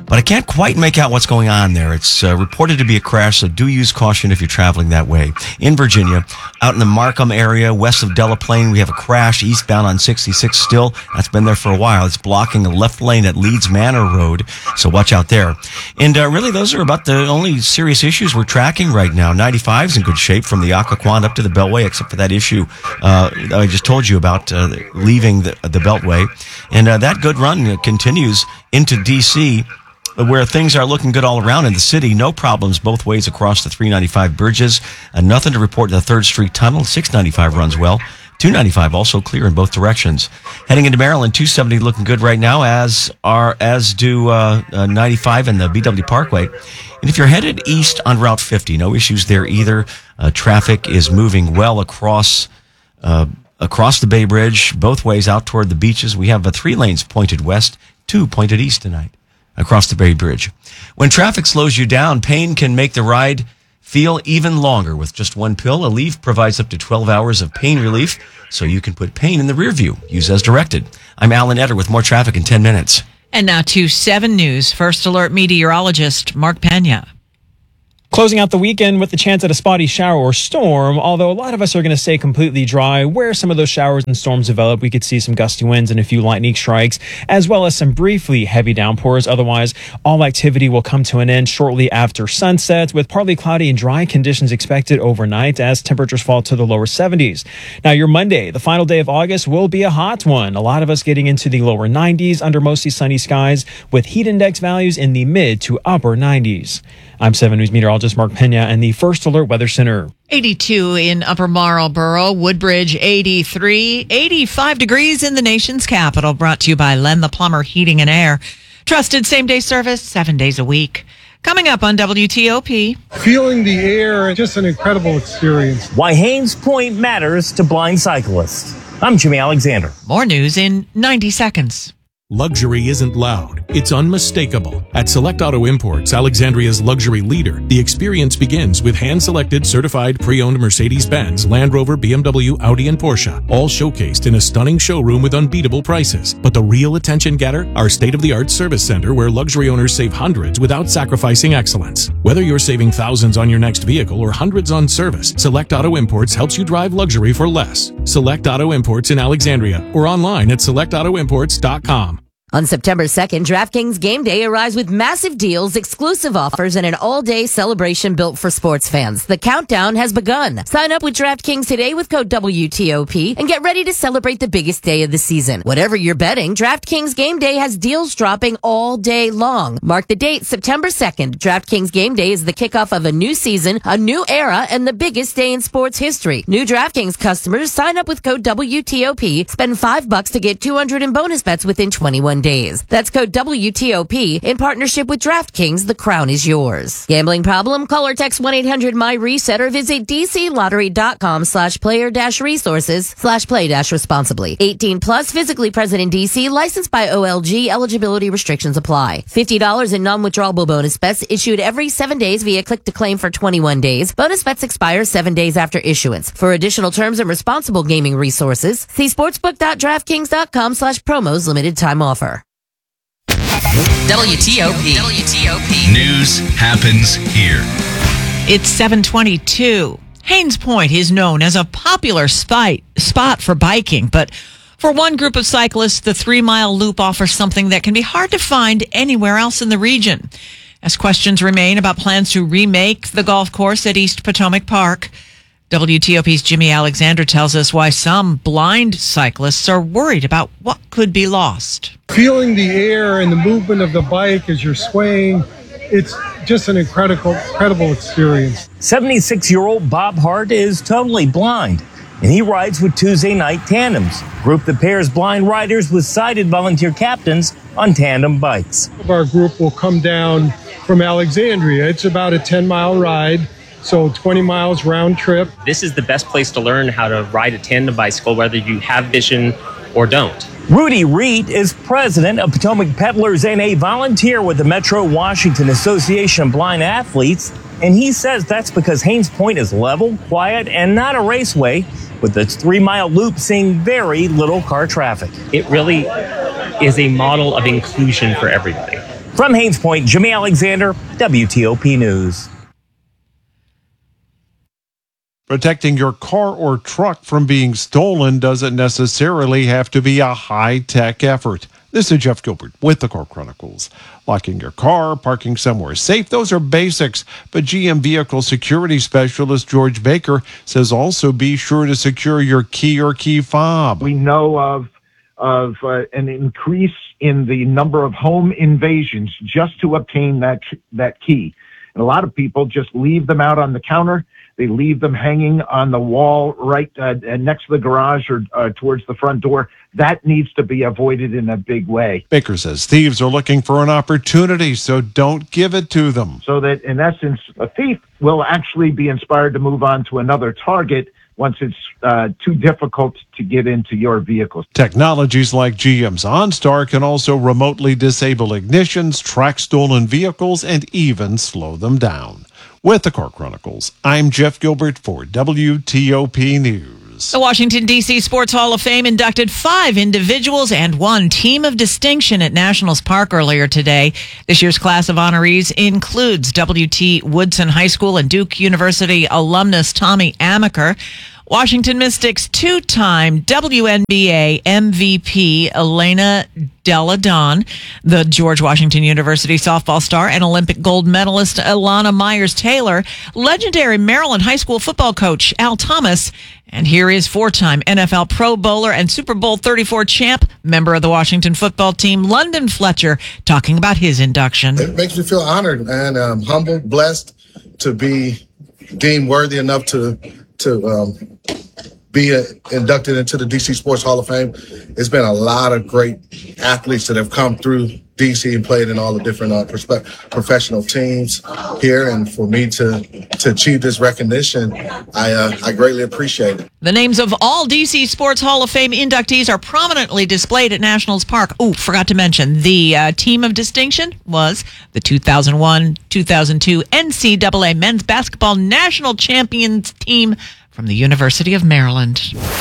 but I can't quite make out what's going on there. It's uh, reported to be a crash, so do use caution if you're traveling that way. In Virginia, out in the Markham area, west of Delaplane, we have a crash eastbound on sixty-six still. That's been there for a while. It's blocking the left lane at Leeds Manor Road, so watch out there. And uh, really, those are about the only serious issues we're tracking right now. ninety-five is in good shape from the Occoquan up to the Beltway, except for that issue uh, that I just told you about, uh, leaving the, the Beltway. And uh, that good run continues into D C, where things are looking good all around in the city. No problems both ways across the three ninety-five bridges. And nothing to report in the third Street Tunnel. six ninety-five runs well. two ninety-five also clear in both directions. Heading into Maryland, two seventy looking good right now, as are as do uh, uh, ninety-five and the B W Parkway. And if you're headed east on Route fifty, no issues there either. Uh, traffic is moving well across uh, across the Bay Bridge, both ways out toward the beaches. We have uh, three lanes pointed west, two pointed east tonight across the Bay Bridge. When traffic slows you down, pain can make the ride feel even longer. With just one pill, Aleve provides up to twelve hours of pain relief, so you can put pain in the rear view. Use as directed. I'm Alan Etter with more traffic in ten minutes. And now to seven News First Alert meteorologist Mark Pena. Closing out the weekend with the chance at a spotty shower or storm, although a lot of us are going to stay completely dry. Where some of those showers and storms develop, we could see some gusty winds and a few lightning strikes, as well as some briefly heavy downpours. Otherwise, all activity will come to an end shortly after sunset, with partly cloudy and dry conditions expected overnight as temperatures fall to the lower seventies. Now, your Monday, the final day of August, will be a hot one. A lot of us getting into the lower nineties under mostly sunny skies, with heat index values in the mid to upper nineties. I'm seven News meteorologist Mark Pena and the First Alert Weather Center. eighty-two in Upper Marlboro, Woodbridge eighty-three, eighty-five degrees in the nation's capital. Brought to you by Len the Plumber Heating and Air. Trusted same-day service, seven days a week. Coming up on W T O P. Feeling the air, just an incredible experience. Why Haynes Point matters to blind cyclists. I'm Jimmy Alexander. More news in ninety seconds. Luxury isn't loud, it's unmistakable. At Select Auto Imports, Alexandria's luxury leader, the experience begins with hand-selected, certified, pre-owned Mercedes-Benz, Land Rover, B M W, Audi, and Porsche, all showcased in a stunning showroom with unbeatable prices. But the real attention getter? Our state-of-the-art service center, where luxury owners save hundreds without sacrificing excellence. Whether you're saving thousands on your next vehicle or hundreds on service, Select Auto Imports helps you drive luxury for less. Select Auto Imports in Alexandria, or online at select auto imports dot com. On September second, DraftKings Game Day arrives with massive deals, exclusive offers, and an all-day celebration built for sports fans. The countdown has begun. Sign up with DraftKings today with code W T O P and get ready to celebrate the biggest day of the season. Whatever you're betting, DraftKings Game Day has deals dropping all day long. Mark the date, September second. DraftKings Game Day is the kickoff of a new season, a new era, and the biggest day in sports history. New DraftKings customers sign up with code W T O P, spend five bucks to get two hundred in bonus bets within twenty-one days. That's code W T O P in partnership with DraftKings. The crown is yours. Gambling problem? Call or text one eight hundred my reset or visit dclottery.com slash player dash resources slash play dash responsibly. eighteen plus, physically present in D C, licensed by O L G. Eligibility restrictions apply. fifty dollars in non-withdrawable bonus bets issued every seven days via click to claim for twenty-one days. Bonus bets expire seven days after issuance. For additional terms and responsible gaming resources, see sportsbook.draftkings.com slash promos. Limited time offer. W T O P. W T O P. News happens here. It's seven twenty-two. Haynes Point is known as a popular spot, spot for biking, but for one group of cyclists, the three-mile loop offers something that can be hard to find anywhere else in the region. As questions remain about plans to remake the golf course at East Potomac Park, W T O P's Jimmy Alexander tells us why some blind cyclists are worried about what could be lost. Feeling the air and the movement of the bike as you're swaying, it's just an incredible, incredible experience. seventy-six-year-old Bob Hart is totally blind, and he rides with Tuesday Night Tandems, a group that pairs blind riders with sighted volunteer captains on tandem bikes. Our group will come down from Alexandria. It's about a ten-mile ride. So twenty miles round trip. This is the best place to learn how to ride a tandem bicycle, whether you have vision or don't. Rudy Reed is president of Potomac Peddlers and a volunteer with the Metro Washington Association of Blind Athletes. And he says that's because Haynes Point is level, quiet, and not a raceway, with its three-mile loop seeing very little car traffic. It really is a model of inclusion for everybody. From Haynes Point, Jimmy Alexander, W T O P News. Protecting your car or truck from being stolen doesn't necessarily have to be a high-tech effort. This is Jeff Gilbert with the Car Chronicles. Locking your car, parking somewhere safe, those are basics. But G M Vehicle Security Specialist George Baker says also be sure to secure your key or key fob. We know of of uh, an increase in the number of home invasions just to obtain that that key. And a lot of people just leave them out on the counter. They leave them hanging on the wall right uh, next to the garage or uh, towards the front door. That needs to be avoided in a big way. Baker says thieves are looking for an opportunity, so don't give it to them. So that, in essence, a thief will actually be inspired to move on to another target once it's uh, too difficult to get into your vehicle. Technologies like G M's OnStar can also remotely disable ignitions, track stolen vehicles, and even slow them down. With the Car Chronicles, I'm Jeff Gilbert for W T O P News. The Washington, D C Sports Hall of Fame inducted five individuals and one team of distinction at Nationals Park earlier today. This year's class of honorees includes W T Woodson High School and Duke University alumnus Tommy Amaker, Washington Mystics two-time W N B A M V P Elena Delle Donne, the George Washington University softball star and Olympic gold medalist Ilana Myers-Taylor, legendary Maryland high school football coach Al Thomas, and here is four-time N F L Pro Bowler and Super Bowl thirty-four champ, member of the Washington football team, London Fletcher, talking about his induction. It makes me feel honored and um, humbled, blessed to be deemed worthy enough to to um, be uh, inducted into the D C Sports Hall of Fame. It's been a lot of great athletes that have come through D C and played in all the different uh, perspe- professional teams here. And for me to to achieve this recognition, I uh, I greatly appreciate it. The names of all D C Sports Hall of Fame inductees are prominently displayed at Nationals Park. Oh, forgot to mention, the uh, team of distinction was the two thousand one two thousand two N C double A Men's Basketball National Champions team from the University of Maryland.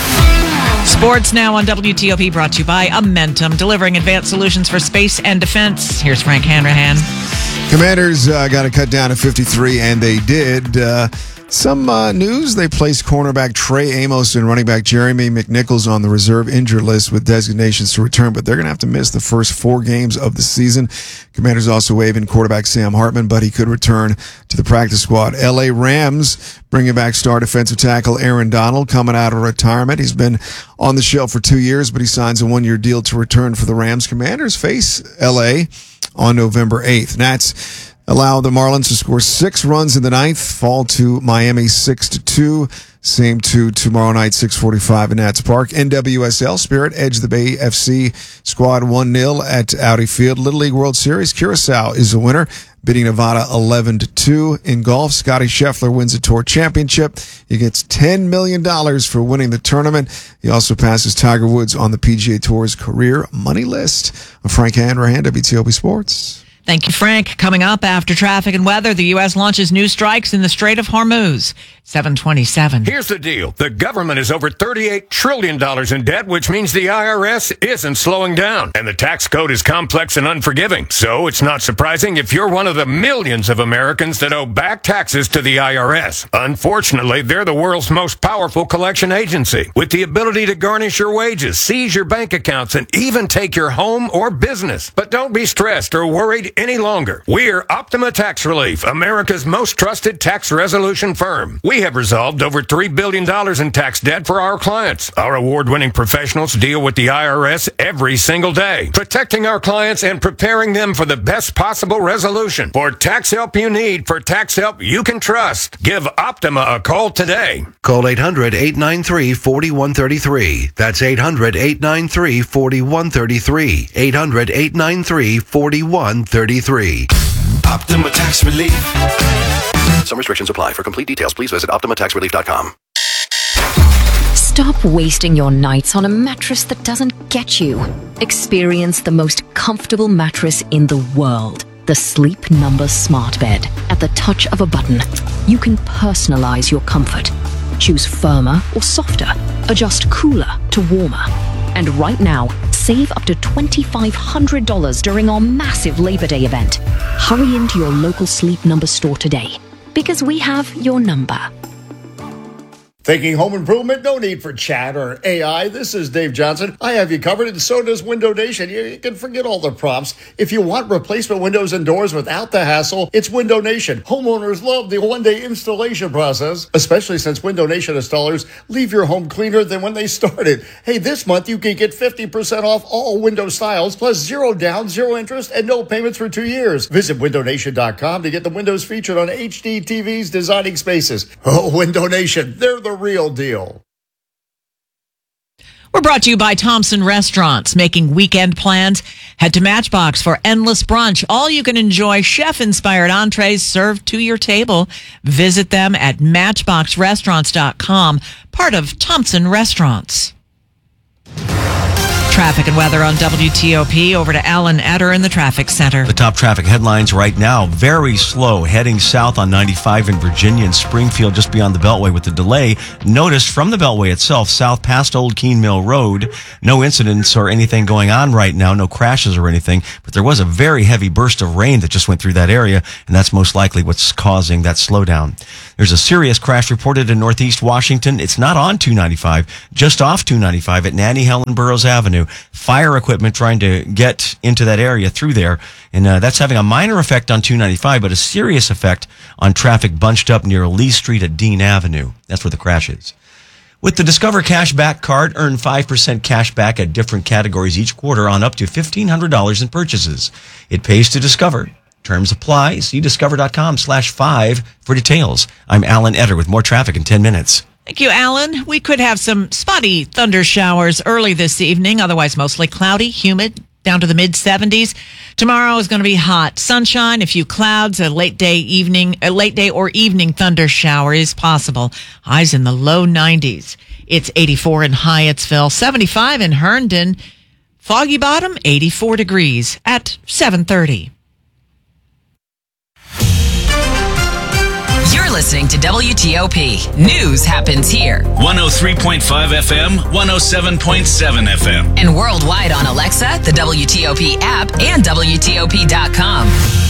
Sports now on W T O P, brought to you by Amentum, delivering advanced solutions for space and defense. Here's Frank Hanrahan. Commanders uh, got to cut down to fifty-three, and they did. Uh, some uh, news, they placed cornerback Trey Amos and running back Jeremy McNichols on the reserve injured list with designations to return, but they're going to have to miss the first four games of the season. Commanders also waiving quarterback Sam Hartman, but he could return to the practice squad. L A Rams bringing back star defensive tackle Aaron Donald coming out of retirement. He's been on the shelf for two years, but he signs a one-year deal to return for the Rams. Commanders face L A on November eighth. Nats allow the Marlins to score six runs in the ninth, fall to Miami six to two. Same to tomorrow night, six forty-five in Nats Park. N W S L Spirit edge the Bay F C squad one nil at Audi Field. Little League World Series, Curacao is the winner, beating Nevada eleven to two. In golf, Scotty Scheffler wins the Tour Championship. He gets ten million dollars for winning the tournament. He also passes Tiger Woods on the P G A Tour's career money list. I'm Frank Hanrahan, W T O P Sports. Thank you, Frank. Coming up after traffic and weather, the U S launches new strikes in the Strait of Hormuz. seven twenty-seven. Here's the deal. The government is over thirty-eight trillion dollars in debt, which means the I R S isn't slowing down. And the tax code is complex and unforgiving. So it's not surprising if you're one of the millions of Americans that owe back taxes to the I R S. Unfortunately, they're the world's most powerful collection agency, with the ability to garnish your wages, seize your bank accounts, and even take your home or business. But don't be stressed or worried any longer. We're Optima Tax Relief, America's most trusted tax resolution firm. We have resolved over three billion dollars in tax debt for our clients. Our award-winning professionals deal with the I R S every single day, protecting our clients and preparing them for the best possible resolution. For tax help you need, for tax help you can trust, give Optima a call today. Call eight hundred, eight nine three, four one three three. That's eight hundred, eight nine three, four one three three. eight hundred, eight nine three, four one three three. Optima Tax Relief. Some restrictions apply. For complete details, please visit optima tax relief dot com. Stop wasting your nights on a mattress that doesn't get you. Experience the most comfortable mattress in the world. The Sleep Number Smart Bed. At the touch of a button, you can personalize your comfort. Choose firmer or softer. Adjust cooler to warmer. And right now, save up to two thousand five hundred dollars during our massive Labor Day event. Hurry into your local Sleep Number store today, because we have your number. Thinking home improvement? No need for chat or A I. This is Dave Johnson. I have you covered, and so does Window Nation. You, you can forget all the prompts. If you want replacement windows and doors without the hassle, it's Window Nation. Homeowners love the one-day installation process, especially since Window Nation installers leave your home cleaner than when they started. Hey, this month you can get fifty percent off all window styles, plus zero down, zero interest, and no payments for two years. Visit window nation dot com to get the windows featured on H D T V's Designing Spaces. Oh, Window Nation, they're the real deal. We're brought to you by Thompson Restaurants. Making weekend plans? Head to Matchbox for endless brunch. All you can enjoy chef-inspired entrees served to your table. Visit them at matchbox restaurants dot com, part of Thompson Restaurants. Traffic and weather on W T O P. Over to Alan Etter in the traffic center. The top traffic headlines right now, very slow, heading south on ninety-five in Virginia and Springfield, just beyond the Beltway with the delay. Notice from the Beltway itself, south past Old Keene Mill Road, no incidents or anything going on right now, no crashes or anything, but there was a very heavy burst of rain that just went through that area, and that's most likely what's causing that slowdown. There's a serious crash reported in Northeast Washington. It's not on two ninety-five, just off two ninety-five at Nanny Helen Burroughs Avenue. Fire equipment trying to get into that area through there, and uh, that's having a minor effect on two ninety-five, but a serious effect on traffic bunched up near Lee Street at Dean Avenue. That's where the crash is. With the Discover Cashback Card, earn five percent cash back at different categories each quarter on up to fifteen hundred dollars in purchases. It pays to Discover. Terms apply. See discover dot com slash five for details. I'm Alan Etter with more traffic in ten minutes. Thank you, Alan. We could have some spotty thunder showers early this evening, otherwise mostly cloudy, humid, down to the mid seventies. Tomorrow is going to be hot. Sunshine, a few clouds, a late day evening, a late day or evening thunder shower is possible. Highs in the low nineties. It's eighty-four in Hyattsville, seventy-five in Herndon. Foggy Bottom, eighty-four degrees at seven thirty. You're listening to W T O P. News happens here. one oh three point five F M, one oh seven point seven F M. And worldwide on Alexa, the W T O P app, and W T O P dot com.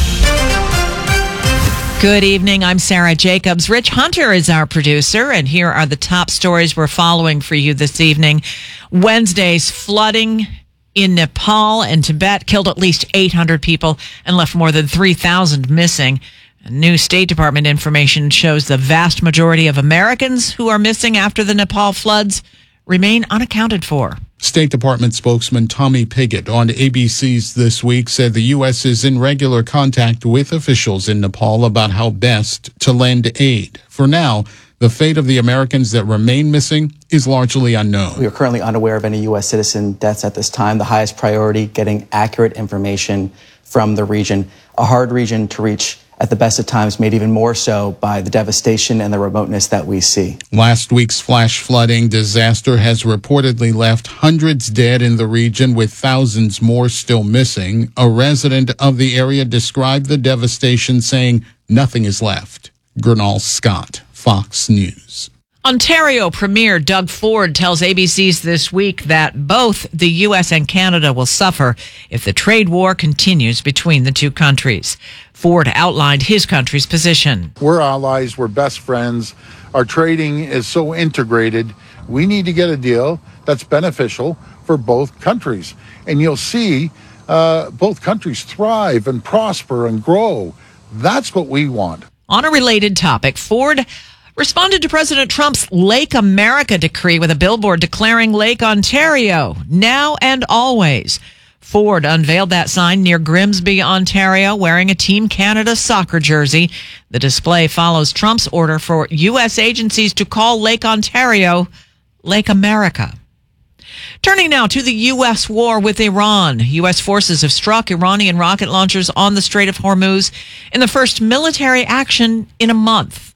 Good evening. I'm Sarah Jacobs. Rich Hunter is our producer, and here are the top stories we're following for you this evening. Wednesday's flooding in Nepal and Tibet killed at least eight hundred people and left more than three thousand missing. New State Department information shows the vast majority of Americans who are missing after the Nepal floods remain unaccounted for. State Department spokesman Tommy Pigott on A B C's This Week said the U S is in regular contact with officials in Nepal about how best to lend aid. For now, the fate of the Americans that remain missing is largely unknown. We are currently unaware of any U S citizen deaths at this time. The highest priority, getting accurate information from the region, a hard region to reach at the best of times, made even more so by the devastation and the remoteness that we see. Last week's flash flooding disaster has reportedly left hundreds dead in the region, with thousands more still missing. A resident of the area described the devastation, saying, "Nothing is left." Gernal Scott, Fox News. Ontario Premier Doug Ford tells A B C's This Week that both the U S and Canada will suffer if the trade war continues between the two countries. Ford outlined his country's position. We're allies, we're best friends. Our trading is so integrated. We need to get a deal that's beneficial for both countries. And you'll see uh, both countries thrive and prosper and grow. That's what we want. On a related topic, Ford responded to President Trump's Lake America decree with a billboard declaring Lake Ontario now and always. Ford unveiled that sign near Grimsby, Ontario, wearing a Team Canada soccer jersey. The display follows Trump's order for U S agencies to call Lake Ontario Lake America. Turning now to the U S war with Iran. U S forces have struck Iranian rocket launchers on the Strait of Hormuz in the first military action in a month.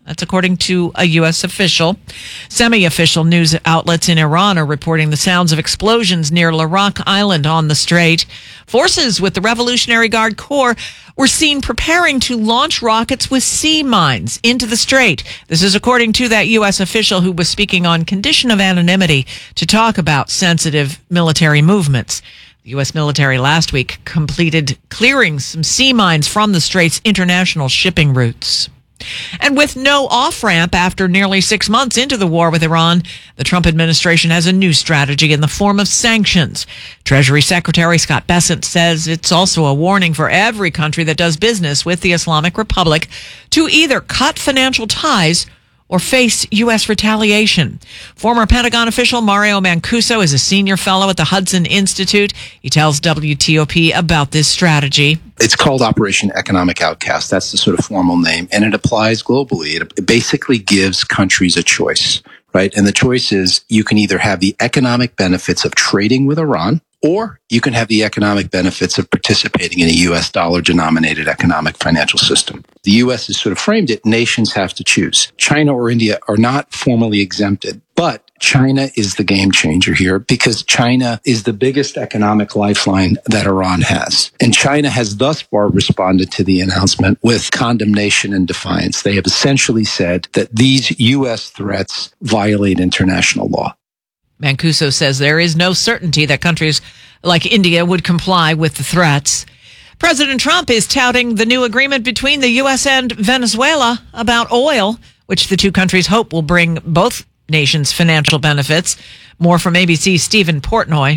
That's according to a U S official. Semi-official news outlets in Iran are reporting the sounds of explosions near Larak Island on the strait. Forces with the Revolutionary Guard Corps were seen preparing to launch rockets with sea mines into the strait. This is according to that U S official who was speaking on condition of anonymity to talk about sensitive military movements. The U S military last week completed clearing some sea mines from the strait's international shipping routes. And with no off-ramp after nearly six months into the war with Iran, the Trump administration has a new strategy in the form of sanctions. Treasury Secretary Scott Bessent says it's also a warning for every country that does business with the Islamic Republic to either cut financial ties or face U S retaliation. Former Pentagon official Mario Mancuso is a senior fellow at the Hudson Institute. He tells W T O P about this strategy. It's called Operation Economic Outcast. That's the sort of formal name, and it applies globally. It, it basically gives countries a choice, right? And the choice is you can either have the economic benefits of trading with Iran, or you can have the economic benefits of participating in a U S dollar denominated economic financial system. The U S has sort of framed it, nations have to choose. China or India are not formally exempted, but China is the game changer here because China is the biggest economic lifeline that Iran has. And China has thus far responded to the announcement with condemnation and defiance. They have essentially said that these U S threats violate international law. Mancuso says there is no certainty that countries like India would comply with the threats. President Trump is touting the new agreement between the U S and Venezuela about oil, which the two countries hope will bring both nations financial benefits. More from A B C's Stephen Portnoy.